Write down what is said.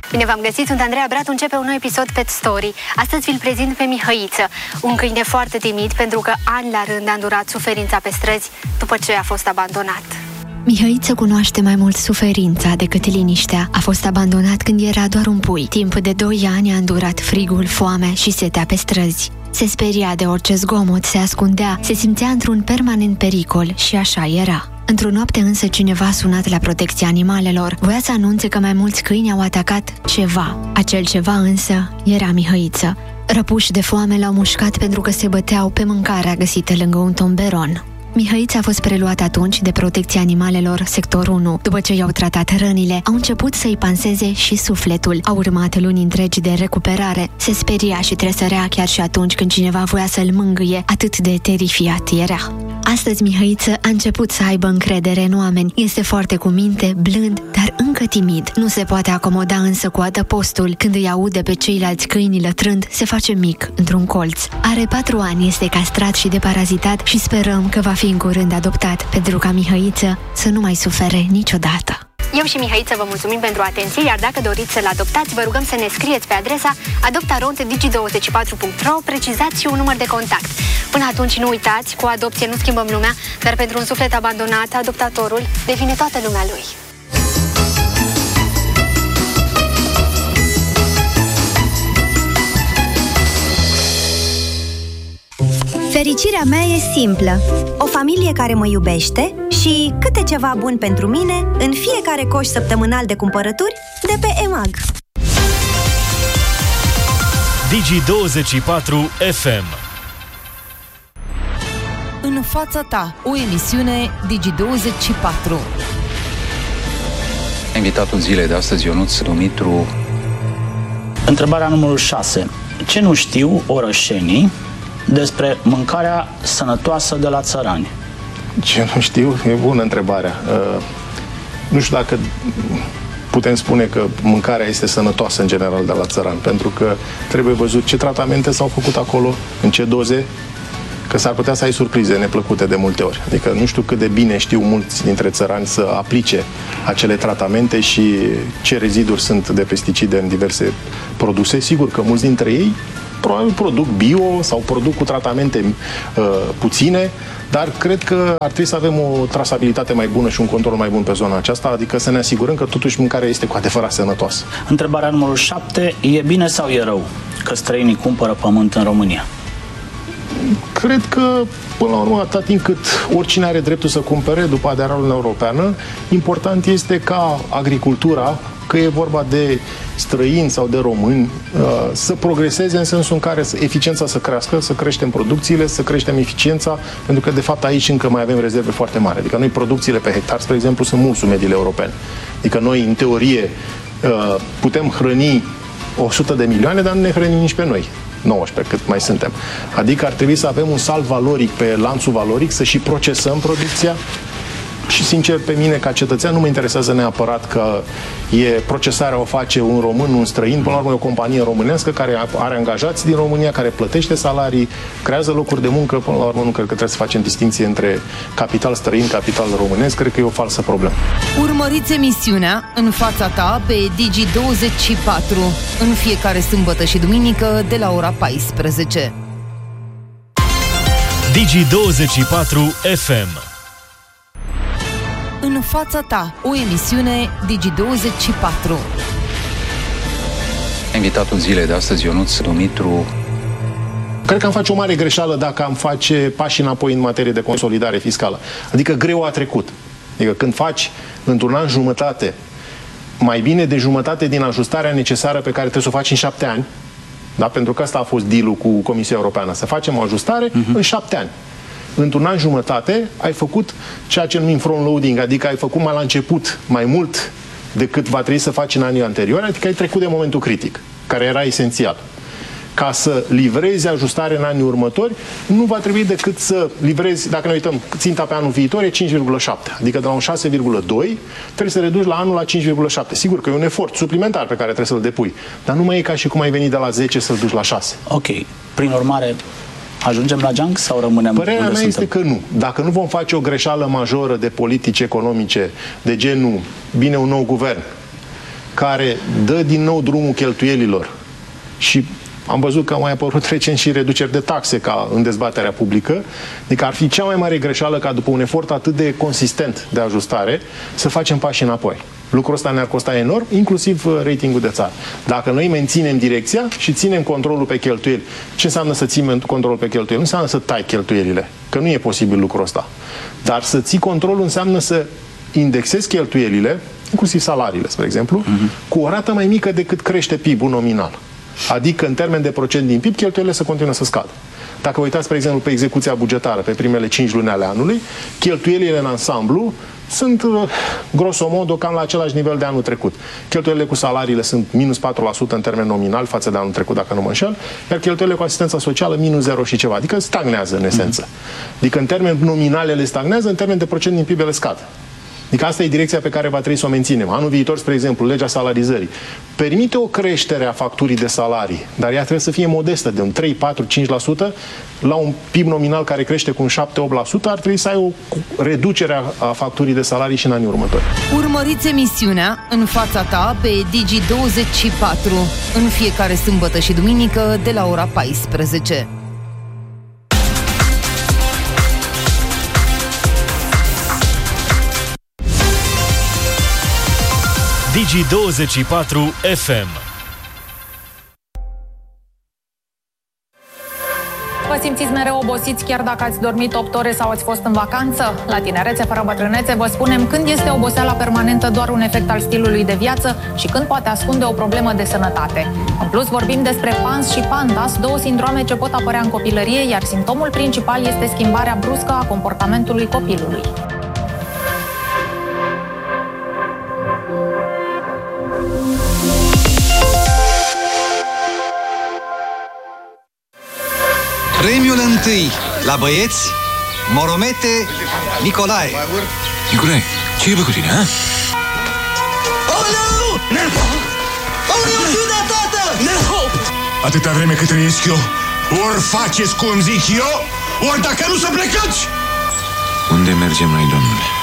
Bine v-am găsit, sunt Andreea Bratu, începe un nou episod Pet Story. Astăzi vi-l prezint pe Mihăiță, un câine foarte timid pentru că ani la rând a îndurat suferința pe străzi după ce a fost abandonat. Mihăiță cunoaște mai mult suferința decât liniștea. A fost abandonat când era doar un pui. Timp de 2 ani a îndurat frigul, foamea și setea pe străzi. Se speria de orice zgomot, se ascundea, se simțea într-un permanent pericol și așa era. Într-o noapte însă cineva a sunat la protecția animalelor. Voia să anunțe că mai mulți câini au atacat ceva. Acel ceva însă era Mihăiță. Răpuși de foame l-au mușcat pentru că se băteau pe mâncarea găsită lângă un tomberon. Mihăița a fost preluat atunci de protecția animalelor sector 1. După ce i-au tratat rănile, au început să-i panseze și sufletul. Au urmat luni întregi de recuperare. Se speria și tresărea chiar și atunci când cineva voia să-l mângâie, atât de terifiat era. Astăzi Mihăiță a început să aibă încredere în oameni. Este foarte cu minte, blând, dar încă timid. Nu se poate acomoda însă cu adăpostul. Când îi aude pe ceilalți câini lătrând, se face mic într-un colț. Are 4 ani, este castrat și deparazitat și sperăm că va fi în curând adoptat, pentru ca Mihăiță să nu mai sufere niciodată. Eu și Mihăiță vă mulțumim pentru atenție, iar dacă doriți să-l adoptați, vă rugăm să ne scrieți pe adresa adoptarond@digi24.ro, precizați și un număr de contact. Până atunci nu uitați, cu adopție nu schimbăm lumea, dar pentru un suflet abandonat, adoptatorul devine toată lumea lui. Fericirea mea e simplă. O familie care mă iubește și câte ceva bun pentru mine în fiecare coș săptămânal de cumpărături de pe EMAG. Digi24 FM. În fața ta, o emisiune Digi24. Invitatul zilei de astăzi, Ionuț Dumitru. Întrebarea numărul 6. Ce nu știu orășenii despre mâncarea sănătoasă de la țărani? Ce nu știu? E bună întrebarea. Nu știu dacă putem spune că mâncarea este sănătoasă în general de la țăran, pentru că trebuie văzut ce tratamente s-au făcut acolo, în ce doze, că s-ar putea să ai surprize neplăcute de multe ori. Adică nu știu cât de bine știu mulți dintre țărani să aplice acele tratamente și ce reziduri sunt de pesticide în diverse produse. Sigur că mulți dintre ei probabil produc bio sau produc cu tratamente puține, dar cred că ar trebui să avem o trasabilitate mai bună și un control mai bun pe zona aceasta, adică să ne asigurăm că totuși mâncarea este cu adevărat sănătoasă. Întrebarea numărul 7. E bine sau e rău că străinii cumpără pământ în România? Cred că, până la urmă, atât timp cât oricine are dreptul să cumpere după aderarea la Uniunea Europeană, important este ca agricultura, că e vorba de străini sau de români, să progreseze în sensul în care eficiența să crească, să creștem producțiile, să creștem eficiența, pentru că, de fapt, aici încă mai avem rezerve foarte mari. Adică noi producțiile pe hectar, spre exemplu, sunt mult sub mediile europene. Adică noi, în teorie, putem hrăni 100 de milioane, dar nu ne hrănim nici pe noi. 19, cât mai suntem. Adică ar trebui să avem un salt valoric pe lanțul valoric, să și procesăm producția. Și, sincer, pe mine, ca cetățean, nu mă interesează neapărat că procesarea o face un român, un străin. Până la urmă, e o companie românească care are angajați din România, care plătește salarii, creează locuri de muncă. Până la urmă, nu cred că trebuie să facem distinție între capital străin, capital românesc. Cred că e o falsă problemă. Urmăriți emisiunea În fața ta pe Digi24 în fiecare sâmbătă și duminică de la ora 14. Digi24 FM. În fața ta, o emisiune Digi24. Invitatul zilei de astăzi, Ionuț Dumitru. Cred că am face o mare greșeală dacă am face pași înapoi în materie de consolidare fiscală. Adică greu a trecut. Adică când faci într-un an jumătate mai bine de jumătate din ajustarea necesară pe care trebuie să o faci în 7 ani, da? Pentru că asta a fost deal-ul cu Comisia Europeană, să facem o ajustare în 7 ani. Într-un an jumătate ai făcut ceea ce numim front-loading, adică ai făcut mai la început mai mult decât va trebui să faci în anii anteriori, adică ai trecut de momentul critic, care era esențial. Ca să livrezi ajustare în anii următori, nu va trebui decât să livrezi, dacă ne uităm, ținta pe anul viitor e 5,7, adică de la un 6,2 trebuie să reduci la anul la 5,7. Sigur că e un efort suplimentar pe care trebuie să-l depui, dar nu mai e ca și cum ai venit de la 10 să-l duci la 6. Ok. Prin urmare, ajungem la junk sau rămânem unde Părerea mea suntem? este că nu. Dacă nu vom face o greșeală majoră de politici economice, de genul, bine, un nou guvern, care dă din nou drumul cheltuielilor și am văzut că au mai apărut recent și reduceri de taxe ca în dezbaterea publică. Adică ar fi cea mai mare greșeală ca după un efort atât de consistent de ajustare să facem pași înapoi. Lucrul ăsta ne-ar costa enorm, inclusiv ratingul de țară. Dacă noi menținem direcția și ținem controlul pe cheltuieli, ce înseamnă să ținem controlul pe cheltuieli? Nu înseamnă să tai cheltuielile, că nu e posibil lucrul ăsta. Dar să ții controlul înseamnă să indexezi cheltuielile, inclusiv salariile, spre exemplu, cu o rată mai mică decât crește PIB-ul nominal. Adică, în termen de procent din PIB, cheltuielile să continuă să scadă. Dacă vă uitați, spre exemplu, pe execuția bugetară pe primele 5 luni ale anului, cheltuielile în ansamblu sunt, grosomodo, cam la același nivel de anul trecut. Cheltuielile cu salariile sunt minus 4% în termen nominal față de anul trecut, dacă nu mă înșel, iar cheltuielile cu asistența socială minus 0 și ceva. Adică stagnează, în esență. Adică, în termen nominal ele stagnează, în termen de procent din PIB ele scad. Adică asta e direcția pe care va trebui să o menținem. Anul viitor, spre exemplu, legea salarizării permite o creștere a facturii de salarii, dar ea trebuie să fie modestă, de un 3, 4, 5%, la un PIB nominal care crește cu un 7-8%, ar trebui să ai o reducere a facturii de salarii și în anii următori. Urmăriți emisiunea În fața ta pe Digi24 în fiecare sâmbătă și duminică de la ora 14. Digi24 FM. Vă simțiți mereu obosiți chiar dacă ați dormit 8 ore sau ați fost în vacanță? La Tinerețe fără bătrânețe vă spunem când este oboseala permanentă doar un efect al stilului de viață și când poate ascunde o problemă de sănătate. În plus vorbim despre PANS și PANDAS, două sindrome ce pot apărea în copilărie, iar simptomul principal este schimbarea bruscă a comportamentului copilului. Premiul întâi la băieți, Moromete Nicolae. Nicolae, ce e cu tine, ha? Aoleu! Aoleu, ajută, tată! Atâta vreme cât trăiesc eu, ori faceți cum zic eu, ori dacă nu să plecați! Unde mergem noi, domnule?